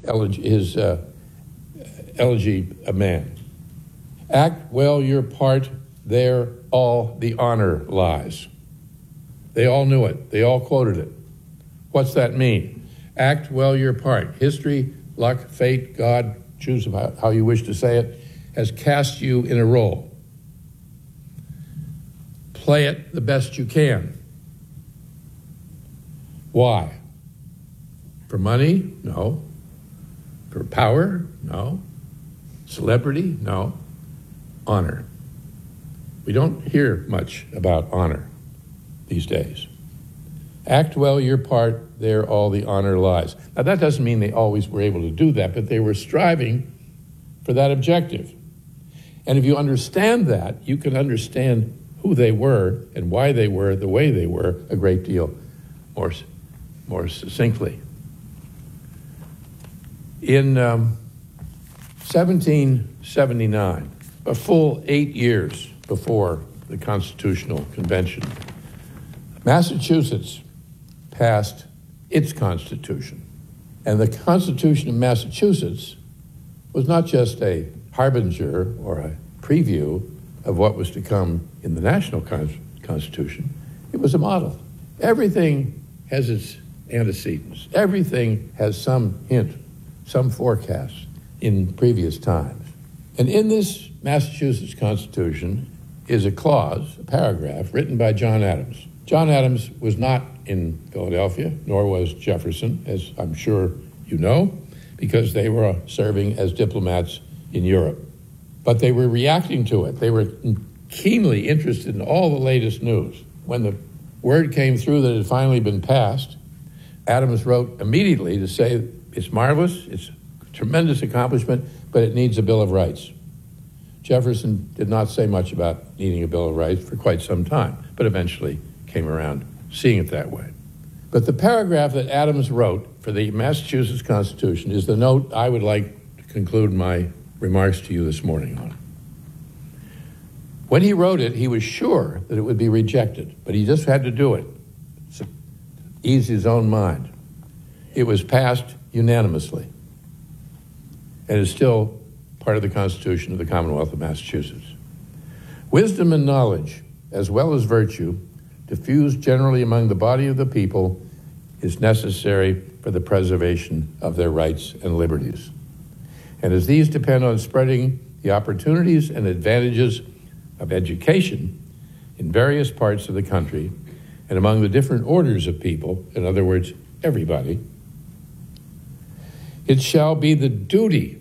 elegy of man. Act well your part, there all the honor lies. They all knew it. They all quoted it. What's that mean? Act well your part. History, luck, fate, God, choose how you wish to say it, has cast you in a role. Play it the best you can. Why? For money? No. For power? No. Celebrity? No. Honor. We don't hear much about honor these days. Act well your part, there all the honor lies. Now that doesn't mean they always were able to do that, but they were striving for that objective. And if you understand that, you can understand who they were and why they were the way they were a great deal more succinctly. In 1779, a full 8 years before the Constitutional Convention, Massachusetts passed its Constitution. And the Constitution of Massachusetts was not just a harbinger or a preview of what was to come in the national Constitution. It was a model. Everything has its antecedents. Everything has some hint, some forecast in previous times. And in this Massachusetts Constitution is a clause, a paragraph, written by John Adams. John Adams was not in Philadelphia, nor was Jefferson, as I'm sure you know, because they were serving as diplomats in Europe. But they were reacting to it. They were keenly interested in all the latest news. When the word came through that it had finally been passed, Adams wrote immediately to say it's marvelous, it's a tremendous accomplishment, but it needs a Bill of Rights. Jefferson did not say much about needing a Bill of Rights for quite some time, but eventually came around seeing it that way. But the paragraph that Adams wrote for the Massachusetts Constitution is the note I would like to conclude my remarks to you this morning on. When he wrote it, he was sure that it would be rejected, but he just had to do it to ease his own mind. It was passed unanimously and is still part of the Constitution of the Commonwealth of Massachusetts. Wisdom and knowledge, as well as virtue, diffused generally among the body of the people, is necessary for the preservation of their rights and liberties. And as these depend on spreading the opportunities and advantages of education in various parts of the country and among the different orders of people, in other words, everybody, it shall be the duty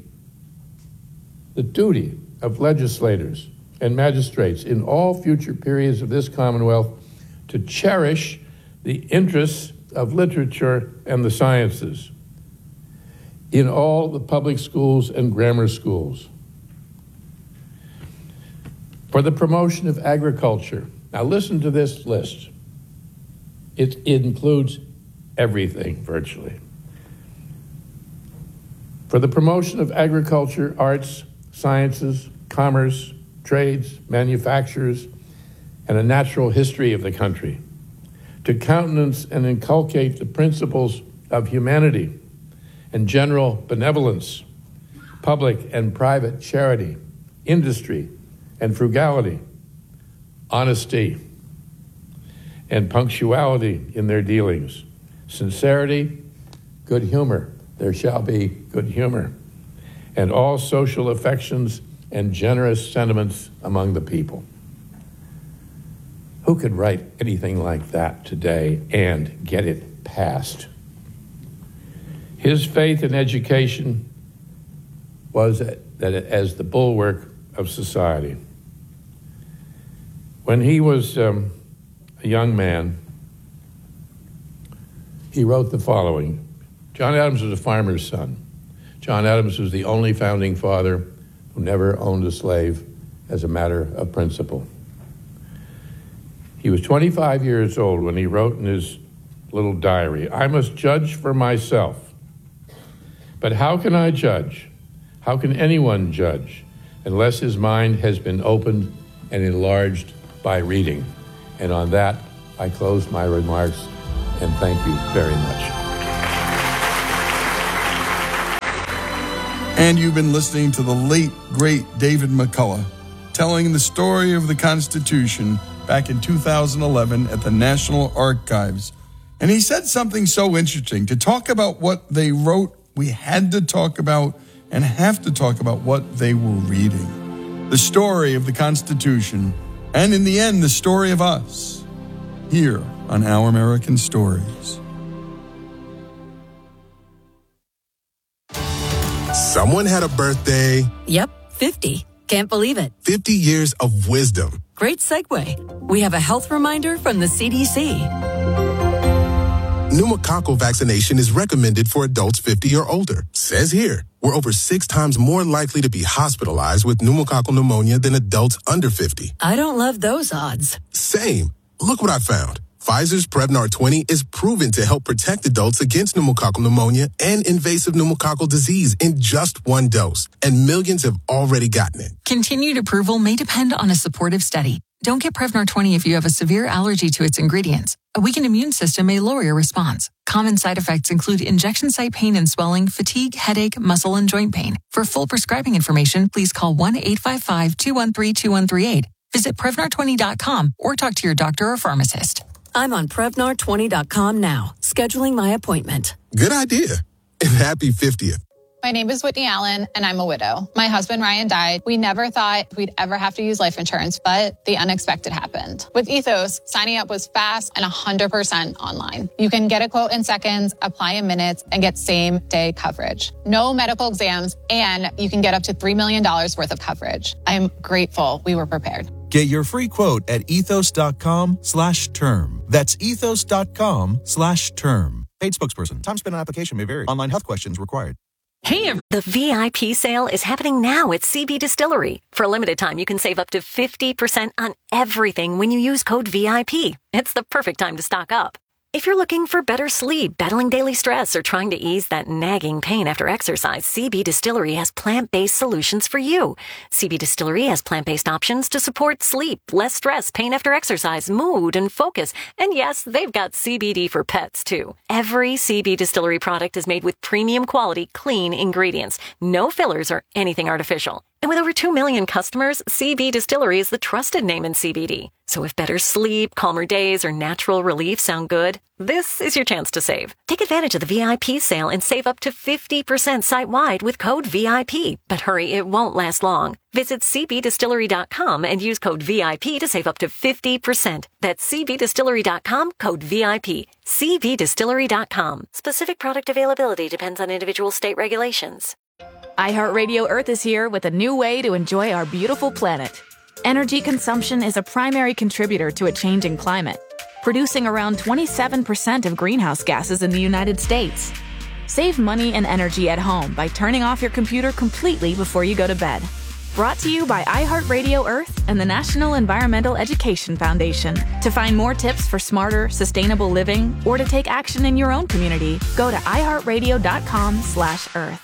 of legislators and magistrates in all future periods of this Commonwealth to cherish the interests of literature and the sciences in all the public schools and grammar schools. For the promotion of agriculture. Now listen to this list. It includes everything, virtually. For the promotion of agriculture, arts, sciences, commerce, trades, manufactures, and a natural history of the country, to countenance and inculcate the principles of humanity and general benevolence, public and private charity, industry and frugality, honesty and punctuality in their dealings, sincerity, good humor, there shall be good humor, and all social affections and generous sentiments among the people. Who could write anything like that today and get it passed? His faith in education was that as the bulwark of society. When he was a young man, he wrote the following. John Adams was a farmer's son. John Adams was the only founding father who never owned a slave as a matter of principle. He was 25 years old when he wrote in his little diary, "I must judge for myself. But how can I judge? How can anyone judge unless his mind has been opened and enlarged by reading?" And on that, I close my remarks and thank you very much. And you've been listening to the late, great David McCullough telling the story of the Constitution back in 2011 at the National Archives. And he said something so interesting. To talk about what they wrote, we had to talk about and have to talk about what they were reading. The story of the Constitution, and in the end, the story of us, here on Our American Stories. Someone had a birthday. Yep, 50. Can't believe it. 50 years of wisdom. Great segue. We have a health reminder from the CDC. Pneumococcal vaccination is recommended for adults 50 or older. Says here, we're over 6 times more likely to be hospitalized with pneumococcal pneumonia than adults under 50. I don't love those odds. Same. Look what I found. Pfizer's Prevnar 20 is proven to help protect adults against pneumococcal pneumonia and invasive pneumococcal disease in just 1 dose, and millions have already gotten it. Continued approval may depend on a supportive study. Don't get Prevnar 20 if you have a severe allergy to its ingredients. A weakened immune system may lower your response. Common side effects include injection site pain and swelling, fatigue, headache, muscle, and joint pain. For full prescribing information, please call 1-855-213-2138. Visit Prevnar20.com or talk to your doctor or pharmacist. I'm on Prevnar20.com now, scheduling my appointment. Good idea. And happy 50th. My name is Whitney Allen, and I'm a widow. My husband, Ryan, died. We never thought we'd ever have to use life insurance, but the unexpected happened. With Ethos, signing up was fast and 100% online. You can get a quote in seconds, apply in minutes, and get same-day coverage. No medical exams, and you can get up to $3 million worth of coverage. I'm grateful we were prepared. Get your free quote at ethos.com/term. That's ethos.com/term. Paid spokesperson. Time spent on application may vary. Online health questions required. Hey, the VIP sale is happening now at CB Distillery. For a limited time, you can save up to 50% on everything when you use code VIP. It's the perfect time to stock up. If you're looking for better sleep, battling daily stress, or trying to ease that nagging pain after exercise, CB Distillery has plant-based solutions for you. CB Distillery has plant-based options to support sleep, less stress, pain after exercise, mood, and focus. And yes, they've got CBD for pets, too. Every CB Distillery product is made with premium quality, clean ingredients. No fillers or anything artificial. And with over 2 million customers, CB Distillery is the trusted name in CBD. So if better sleep, calmer days, or natural relief sound good, this is your chance to save. Take advantage of the VIP sale and save up to 50% site-wide with code VIP. But hurry, it won't last long. Visit cbdistillery.com and use code VIP to save up to 50%. That's cbdistillery.com, code VIP. cbdistillery.com. Specific product availability depends on individual state regulations. iHeartRadio Earth is here with a new way to enjoy our beautiful planet. Energy consumption is a primary contributor to a changing climate, producing around 27% of greenhouse gases in the United States. Save money and energy at home by turning off your computer completely before you go to bed. Brought to you by iHeartRadio Earth and the National Environmental Education Foundation. To find more tips for smarter, sustainable living or to take action in your own community, go to iHeartRadio.com/Earth.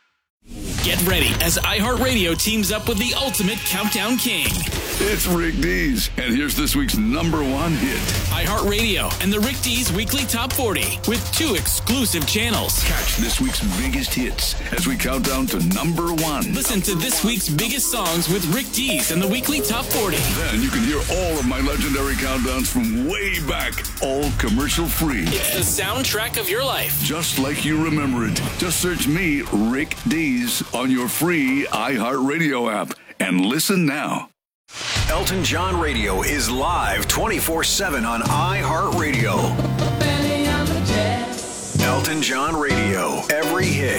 Get ready as iHeartRadio teams up with the ultimate countdown king. It's Rick Dees, and here's this week's #1 hit. iHeartRadio and the Rick Dees Weekly Top 40 with 2 exclusive channels. Catch this week's biggest hits as we count down to #1. Listen to this week's biggest songs with Rick Dees and the Weekly Top 40. Then you can hear all of my legendary countdowns from way back, all commercial free. It's the soundtrack of your life. Just like you remember it. Just search me, Rick Dees, on your free iHeartRadio app and listen now. Elton John Radio is live 24/7 on iHeartRadio. Elton John Radio, every hit.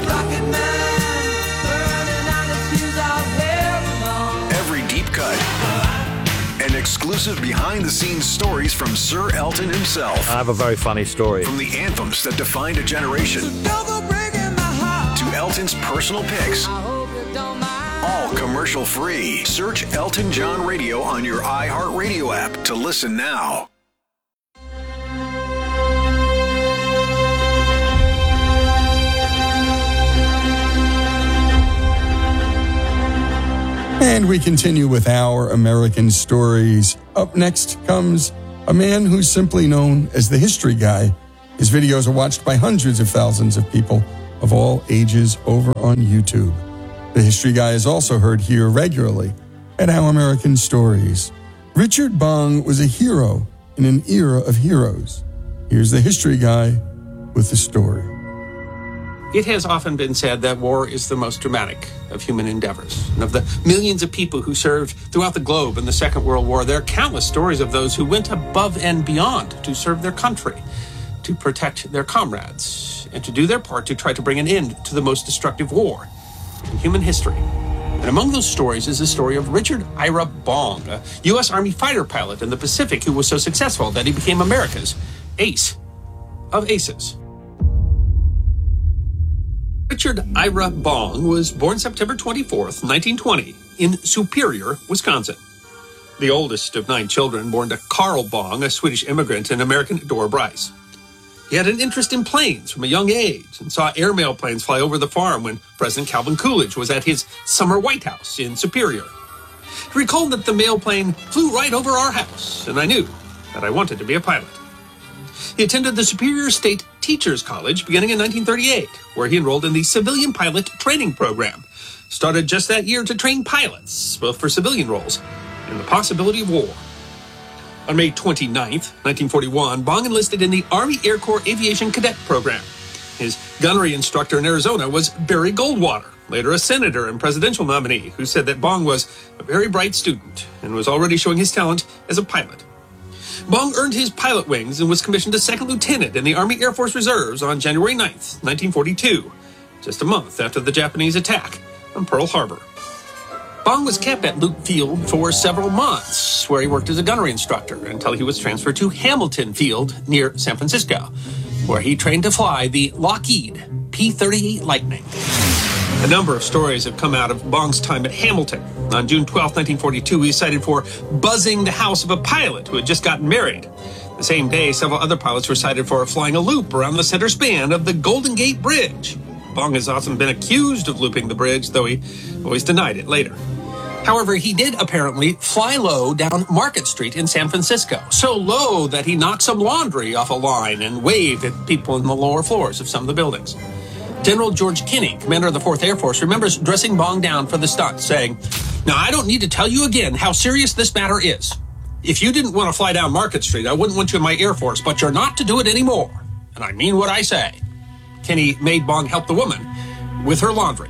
Every deep cut. And exclusive behind-the-scenes stories from Sir Elton himself. I have a very funny story. From the anthems that defined a generation to Elton's personal picks. All commercial free. Search Elton John Radio on your iHeartRadio app to listen now. And we continue with Our American Stories. Up next comes a man who's simply known as the History Guy. His videos are watched by hundreds of thousands of people of all ages over on YouTube. The history guy is also heard here regularly at Our American Stories. Richard Bong was a hero in an era of heroes. Here's the history guy with the story. It has often been said that war is the most dramatic of human endeavors. And of the millions of people who served throughout the globe in the Second World War, there are countless stories of those who went above and beyond to serve their country, to protect their comrades, and to do their part to try to bring an end to the most destructive war in human history. And among those stories is the story of Richard Ira Bong, a U.S. Army fighter pilot in the Pacific who was so successful that he became America's ace of aces. Richard Ira Bong was born September 24th, 1920, in Superior, Wisconsin. The oldest of 9 children, born to Carl Bong, a Swedish immigrant, and American Dora Bryce. He had an interest in planes from a young age and saw airmail planes fly over the farm when President Calvin Coolidge was at his summer White House in Superior. He recalled that the mail plane flew right over our house, and I knew that I wanted to be a pilot. He attended the Superior State Teachers College beginning in 1938, where he enrolled in the Civilian Pilot Training Program, started just that year to train pilots, both for civilian roles and the possibility of war. On May 29th, 1941, Bong enlisted in the Army Air Corps Aviation Cadet Program. His gunnery instructor in Arizona was Barry Goldwater, later a senator and presidential nominee, who said that Bong was a very bright student and was already showing his talent as a pilot. Bong earned his pilot wings and was commissioned a second lieutenant in the Army Air Force Reserves on January 9th, 1942, just a month after the Japanese attack on Pearl Harbor. Bong was kept at Luke Field for several months, where he worked as a gunnery instructor until he was transferred to Hamilton Field near San Francisco, where he trained to fly the Lockheed P-38 Lightning. A number of stories have come out of Bong's time at Hamilton. On June 12, 1942, he was cited for buzzing the house of a pilot who had just gotten married. The same day, several other pilots were cited for flying a loop around the center span of the Golden Gate Bridge. Bong has often been accused of looping the bridge, though he always denied it later. However, he did apparently fly low down Market Street in San Francisco, so low that he knocked some laundry off a line and waved at people in the lower floors of some of the buildings. General George Kinney, commander of the 4th Air Force, remembers dressing Bong down for the stunt, saying, "Now, I don't need to tell you again how serious this matter is. If you didn't want to fly down Market Street, I wouldn't want you in my Air Force, but you're not to do it anymore. And I mean what I say." Kinney made Bong help the woman with her laundry.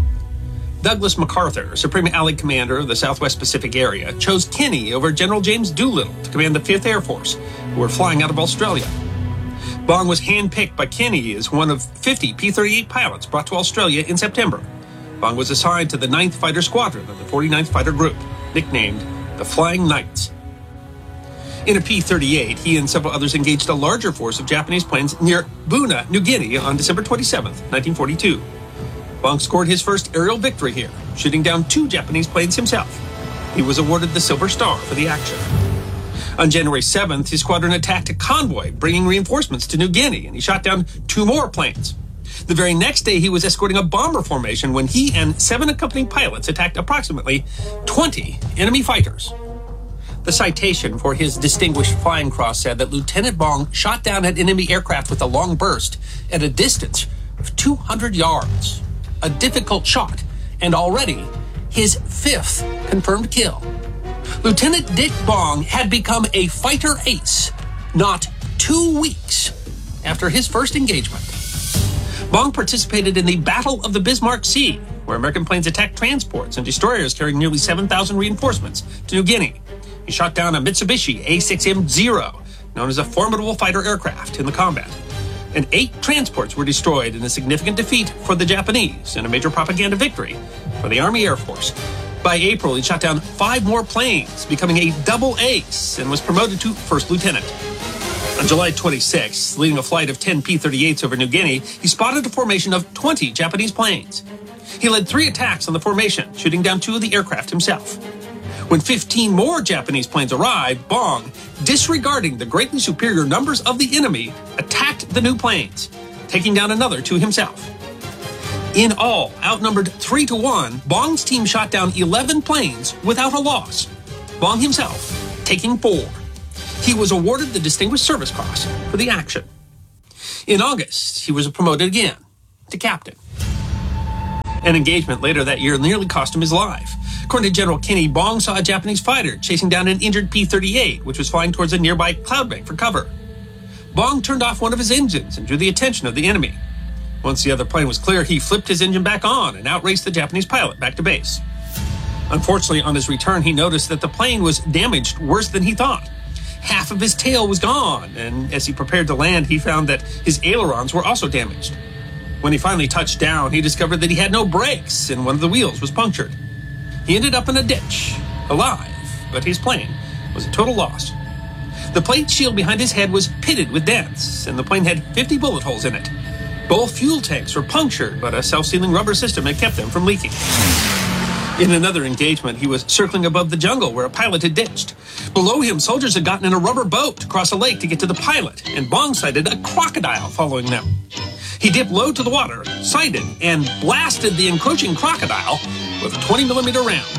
Douglas MacArthur, Supreme Allied Commander of the Southwest Pacific Area, chose Kinney over General James Doolittle to command the 5th Air Force, who were flying out of Australia. Bong was handpicked by Kinney as one of 50 P-38 pilots brought to Australia in September. Bong was assigned to the 9th Fighter Squadron of the 49th Fighter Group, nicknamed the Flying Knights. In a P-38, he and several others engaged a larger force of Japanese planes near Buna, New Guinea on December 27, 1942. Bong scored his first aerial victory here, shooting down 2 Japanese planes himself. He was awarded the Silver Star for the action. On January 7th, his squadron attacked a convoy bringing reinforcements to New Guinea, and he shot down 2 more planes. The very next day, he was escorting a bomber formation when he and 7 accompanying pilots attacked approximately 20 enemy fighters. The citation for his Distinguished Flying Cross said that Lieutenant Bong shot down an enemy aircraft with a long burst at a distance of 200 yards. A difficult shot, and already his 5th confirmed kill. Lieutenant Dick Bong had become a fighter ace not 2 weeks after his first engagement. Bong participated in the Battle of the Bismarck Sea, where American planes attacked transports and destroyers carrying nearly 7,000 reinforcements to New Guinea. He shot down a Mitsubishi A6M0, known as a formidable fighter aircraft, in the combat. And 8 transports were destroyed in a significant defeat for the Japanese and a major propaganda victory for the Army Air Force. By April, he shot down 5 more planes, becoming a double ace, and was promoted to first lieutenant. On July 26, leading a flight of 10 P-38s over New Guinea, he spotted a formation of 20 Japanese planes. He led 3 attacks on the formation, shooting down 2 of the aircraft himself. When 15 more Japanese planes arrived, Bong, disregarding the greatly superior numbers of the enemy, attacked the new planes, taking down another 2 himself. In all, outnumbered 3-1, Bong's team shot down 11 planes without a loss, Bong himself taking 4. He was awarded the Distinguished Service Cross for the action. In August, he was promoted again to captain. An engagement later that year nearly cost him his life. According to General Kenny, Bong saw a Japanese fighter chasing down an injured P-38, which was flying towards a nearby cloud bank for cover. Bong turned off one of his engines and drew the attention of the enemy. Once the other plane was clear, he flipped his engine back on and outraced the Japanese pilot back to base. Unfortunately, on his return, he noticed that the plane was damaged worse than he thought. Half of his tail was gone, and as he prepared to land, he found that his ailerons were also damaged. When he finally touched down, he discovered that he had no brakes and one of the wheels was punctured. He ended up in a ditch, alive, but his plane was a total loss. The plate shield behind his head was pitted with dents, and the plane had 50 bullet holes in it. Both fuel tanks were punctured, but a self-sealing rubber system had kept them from leaking. In another engagement, he was circling above the jungle where a pilot had ditched. Below him, soldiers had gotten in a rubber boat to cross a lake to get to the pilot, and Bong sighted a crocodile following them. He dipped low to the water, sighted, and blasted the encroaching crocodile with a 20-millimeter round.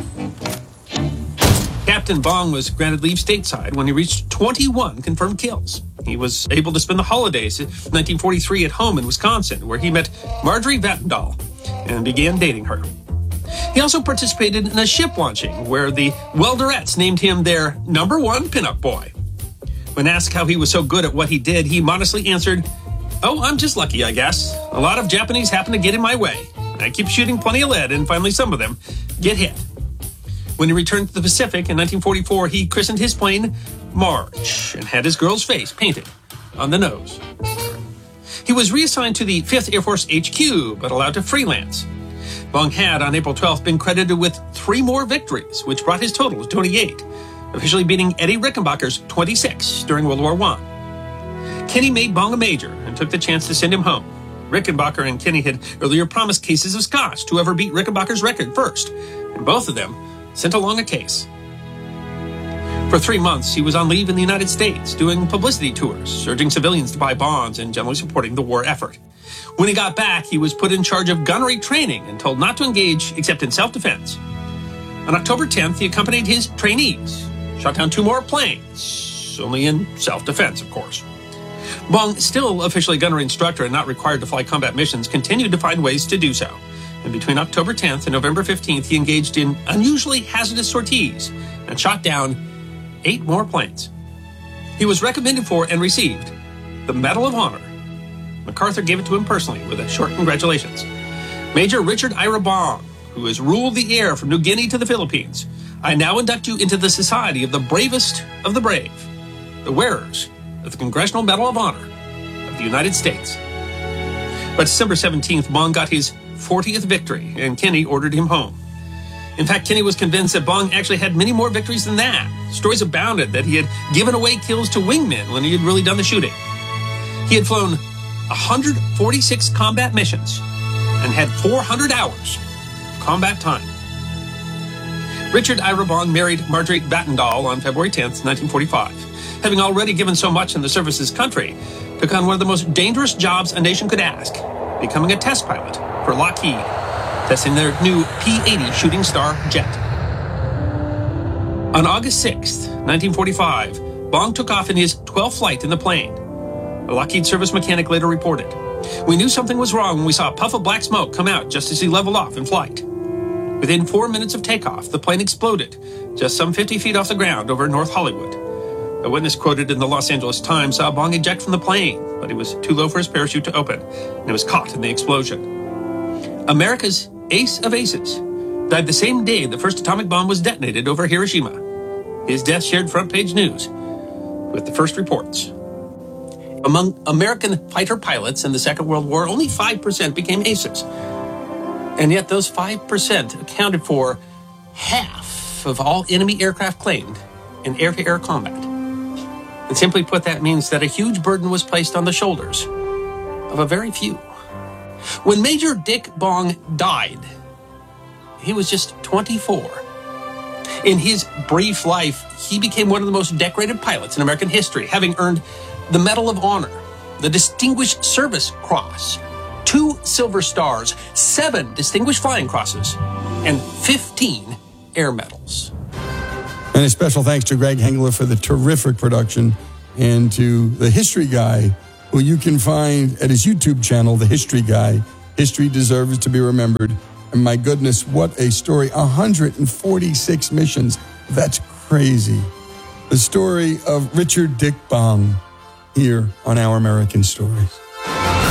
Captain Bong was granted leave stateside when he reached 21 confirmed kills. He was able to spend the holidays in 1943 at home in Wisconsin, where he met Marjorie Vattendahl and began dating her. He also participated in a ship launching where the Welderettes named him their #1 pinup boy. When asked how he was so good at what he did, he modestly answered, "Oh, I'm just lucky, I guess. A lot of Japanese happen to get in my way. I keep shooting plenty of lead, and finally some of them get hit." When he returned to the Pacific in 1944, he christened his plane March and had his girl's face painted on the nose. He was reassigned to the 5th Air Force HQ, but allowed to freelance. Bong had, on April 12th, been credited with 3 more victories, which brought his total to 28, officially beating Eddie Rickenbacker's 26 during World War I. Kenny made Bong a major and took the chance to send him home. Rickenbacker and Kenny had earlier promised cases of scotch to whoever beat Rickenbacker's record first, and both of them sent along a case. For 3 months, he was on leave in the United States, doing publicity tours, urging civilians to buy bonds and generally supporting the war effort. When he got back, he was put in charge of gunnery training and told not to engage except in self-defense. On October 10th, he accompanied his trainees, shot down 2 more planes, only in self-defense, of course. Bong, still officially gunnery instructor and not required to fly combat missions, continued to find ways to do so. And between October 10th and November 15th, he engaged in unusually hazardous sorties and shot down 8 more planes. He was recommended for and received the Medal of Honor. MacArthur gave it to him personally with a short congratulations. Major Richard Ira Bong, who has ruled the air from New Guinea to the Philippines, I now induct you into the society of the bravest of the brave, the wearers of the Congressional Medal of Honor of the United States. By December 17th, Bong got his 40th victory, and Kenny ordered him home. In fact, Kenny was convinced that Bong actually had many more victories than that. Stories abounded that he had given away kills to wingmen when he had really done the shooting. He had flown 146 combat missions and had 400 hours of combat time. Richard Ira Bong married Marjorie Vattendahl on February 10th, 1945. Having already given so much in the service of his country, took on one of the most dangerous jobs a nation could ask, becoming a test pilot for Lockheed, testing their new P-80 Shooting Star jet. On August 6th, 1945, Bong took off in his 12th flight in the plane. A Lockheed service mechanic later reported, "We knew something was wrong when we saw a puff of black smoke come out just as he leveled off in flight." Within 4 minutes of takeoff, the plane exploded just some 50 feet off the ground over North Hollywood. A witness quoted in the Los Angeles Times saw Bong eject from the plane, but he was too low for his parachute to open, and he was caught in the explosion. America's ace of aces died the same day the first atomic bomb was detonated over Hiroshima. His death shared front page news with the first reports. Among American fighter pilots in the Second World War, only 5% became aces. And yet those 5% accounted for half of all enemy aircraft claimed in air-to-air combat. And simply put, that means that a huge burden was placed on the shoulders of a very few. When Major Dick Bong died, he was just 24. In his brief life, he became one of the most decorated pilots in American history, having earned the Medal of Honor, the Distinguished Service Cross, 2 Silver Stars, 7 Distinguished Flying Crosses, and 15 Air Medals. And a special thanks to Greg Hengler for the terrific production, and to the History Guy, who you can find at his YouTube channel, The History Guy. History deserves to be remembered. And my goodness, what a story. 146 missions. That's crazy. The story of Richard Dick Bong here on Our American Stories.